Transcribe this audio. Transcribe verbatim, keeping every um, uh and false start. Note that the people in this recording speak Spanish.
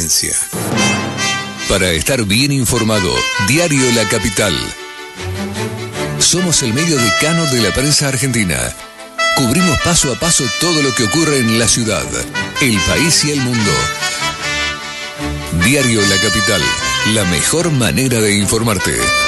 transparencia. Para estar bien informado, Diario La Capital. Somos el medio decano de la prensa argentina. Cubrimos paso a paso todo lo que ocurre en la ciudad, el país y el mundo. Diario La Capital, la mejor manera de informarte.